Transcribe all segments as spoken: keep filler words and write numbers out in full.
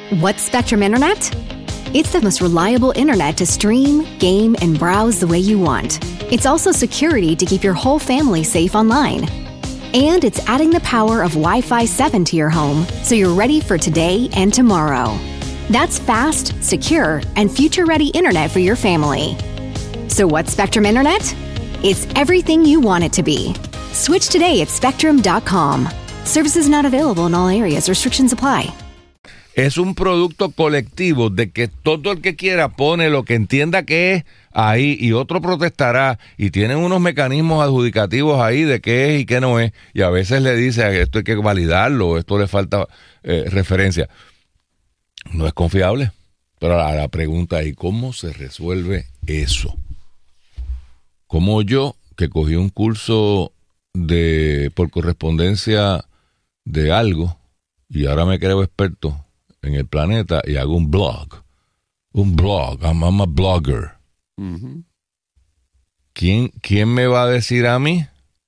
What's Spectrum Internet? It's the most reliable internet to stream, game, and browse the way you want. It's also security to keep your whole family safe online. And it's adding the power of Wi-Fi seven to your home so you're ready for today and tomorrow. That's fast, secure, and future-ready internet for your family. So what's Spectrum Internet? It's everything you want it to be. Switch today at spectrum dot com. Services not available in all areas. Restrictions apply. Es un producto colectivo de que todo el que quiera pone lo que entienda que es ahí y otro protestará y tienen unos mecanismos adjudicativos ahí de qué es y qué no es y a veces le dice esto hay que validarlo, esto le falta eh, referencia. No es confiable, pero la, la pregunta es ¿cómo se resuelve eso? Como yo que cogí un curso de por correspondencia de algo y ahora me creo experto en el planeta y hago un blog. Un blog. I'm, I'm a blogger. Uh-huh. ¿Quién, ¿Quién me va a decir a mí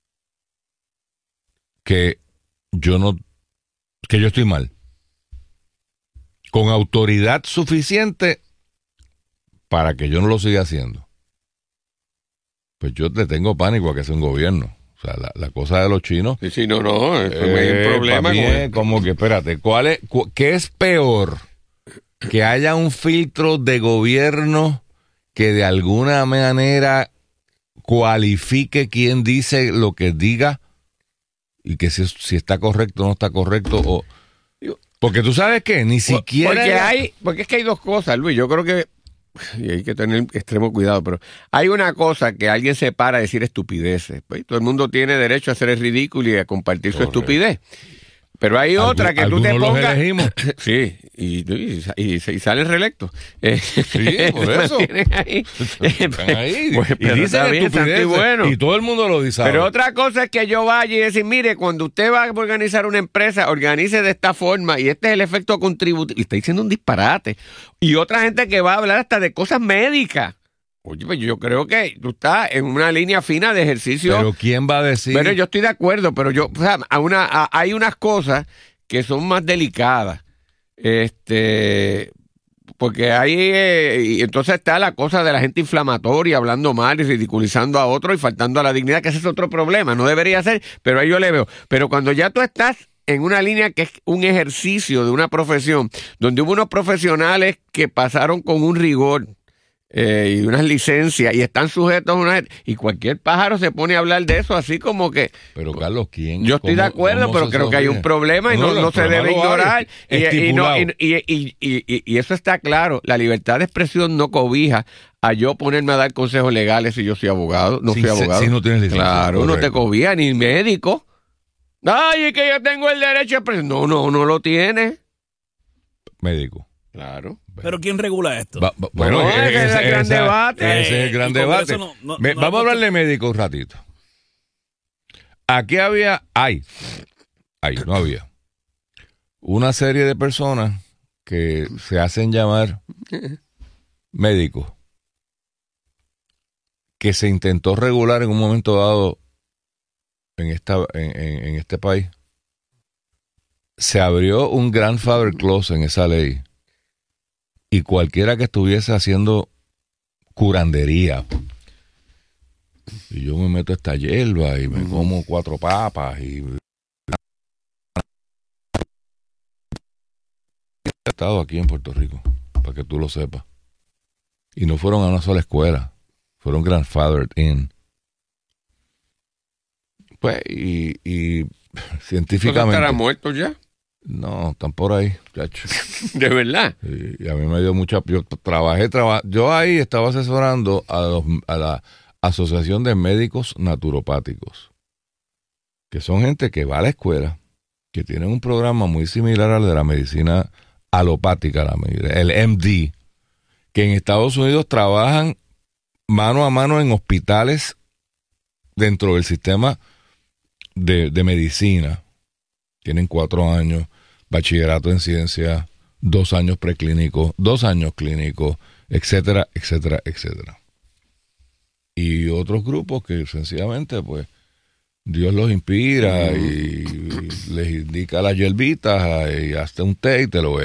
que yo no, que yo estoy mal? Con autoridad suficiente para que yo no lo siga haciendo. Pues yo le tengo pánico a que sea un gobierno. O sea, la, la cosa de los chinos. Sí, sí, no, no. Eh, hay un problema. Con es como que, espérate, ¿cuál es, cu- ¿qué es peor? Que haya un filtro de gobierno que de alguna manera cualifique quién dice lo que diga y que si, si está correcto o no está correcto. O, porque tú sabes que ni siquiera. Porque, hay, porque es que hay dos cosas, Luis. Yo creo que. Y hay que tener extremo cuidado, pero hay una cosa que alguien se para a decir estupideces. Pues, todo el mundo tiene derecho a hacer el ridículo y a compartir Correcto. Su estupidez. Pero hay otra que tú te pongas. Elegimos. Sí, y, y, y, y salen reelectos. Sí, por eso. Ahí. Están ahí. Pues, y dicen estupideces, bueno. y todo el mundo lo dice. Pero otra cosa es que yo vaya y decir, mire, cuando usted va a organizar una empresa, organice de esta forma, y este es el efecto contributivo. Y está diciendo un disparate. Y otra gente que va a hablar hasta de cosas médicas. Oye, pues yo creo que tú estás en una línea fina de ejercicio. Pero ¿quién va a decir? Pero yo estoy de acuerdo, pero yo, o sea, a una, a, hay unas cosas que son más delicadas. Este, porque ahí, eh, y entonces está la cosa de la gente inflamatoria, hablando mal y ridiculizando a otro y faltando a la dignidad, que ese es otro problema. No debería ser, pero ahí yo le veo. Pero cuando ya tú estás en una línea que es un ejercicio de una profesión, donde hubo unos profesionales que pasaron con un rigor, Eh, y unas licencias y están sujetos a una... Y cualquier pájaro se pone a hablar de eso así como que... Pero Carlos, ¿quién? Yo estoy de acuerdo, pero creo que hay un problema y no, no, no se debe ignorar. Y, y, no, y, y, y, y, y eso está claro. La libertad de expresión no cobija a yo ponerme a dar consejos legales si yo soy abogado. No si, soy abogado. Si no tienes licencia. Claro, correcto. No te cobija ni médico. Ay, es que yo tengo el derecho de expresión. No, no, no lo tiene. Médico. Claro. ¿Pero quién regula esto? Va, va, bueno, no, ese, ese es el gran ese, debate. Ese es el gran debate. No, no, Me, no, vamos no, a hablar de médicos un ratito. Aquí había, hay, hay, no había, una serie de personas que se hacen llamar médicos, que se intentó regular en un momento dado en, esta, en, en, en este país. Se abrió un grandfather clause en esa ley. Y cualquiera que estuviese haciendo curandería, y yo me meto esta hierba y me uh-huh. como cuatro papas y he estado aquí en Puerto Rico, para que tú lo sepas. Y no fueron a una sola escuela, fueron grandfathered in. Pues, y, y científicamente... ¿Estarán muertos ya? No, están por ahí, chacho. ¿De verdad? Y, y a mí me dio mucha... Yo trabajé, traba, yo ahí estaba asesorando a, los, a la Asociación de Médicos Naturopáticos, que son gente que va a la escuela, que tienen un programa muy similar al de la medicina alopática, la, el M D, que en Estados Unidos trabajan mano a mano en hospitales dentro del sistema de, de medicina. Tienen cuatro años, bachillerato en ciencia, dos años preclínicos, dos años clínicos, etcétera, etcétera, etcétera. Y otros grupos que sencillamente, pues, Dios los inspira y, y les indica las hierbitas y hasta un té y te lo ve.